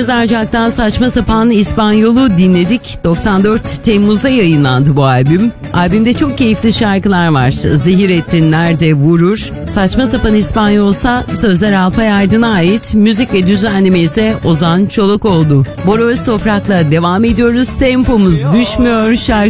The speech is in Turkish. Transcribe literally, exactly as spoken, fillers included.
Mezarcak'tan Saçma Sapan İspanyol'u dinledik. doksan dört Temmuz'da yayınlandı bu albüm. Albümde çok keyifli şarkılar var. Zehir Ettin Nerede Vurur. Saçma Sapan İspanyol'sa sözler Alpay Aydın'a ait. Müzik ve düzenleme ise Ozan Çolakoğlu. Bora Öztoprak'la devam ediyoruz. Tempomuz düşmüyor. Şarkı